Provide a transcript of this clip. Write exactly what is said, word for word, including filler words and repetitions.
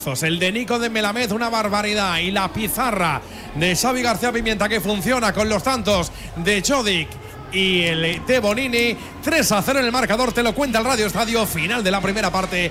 El de Nico de Melamed, una barbaridad. Y la pizarra de Xavi García Pimienta, que funciona con los tantos de Chodic y el de Bonini. Tres a cero en el marcador, te lo cuenta el Radio Estadio. Final de la primera parte.